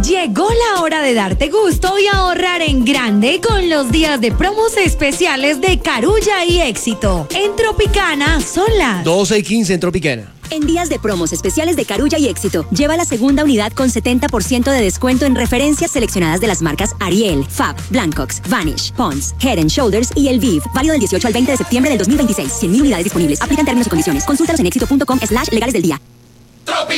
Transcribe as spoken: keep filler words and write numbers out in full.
Llegó la hora de darte gusto y ahorrar en grande con los días de promos especiales de Carulla y Éxito. En Tropicana son las doce y quince en Tropicana. En días de promos especiales de Carulla y Éxito, lleva la segunda unidad con setenta por ciento de descuento en referencias seleccionadas de las marcas Ariel, Fab, Blancox, Vanish, Pond's, Head and Shoulders y Elvive. Válido del dieciocho al veinte de septiembre del dos mil veintiséis. cien mil unidades disponibles. Aplican términos y condiciones. Consúltalos en éxito punto com slash legales del día.